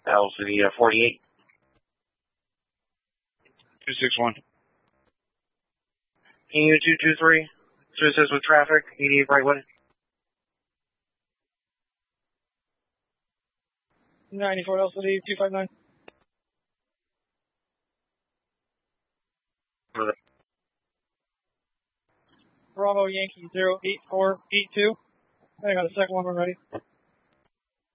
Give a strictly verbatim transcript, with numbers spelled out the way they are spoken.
L City uh, forty-eight. two six one. Can you two two three? To assist with traffic, eighty-eight Brightwood. ninety-four L City two five nine. Bravo Yankee zero eight four eight two. I got a second one when ready.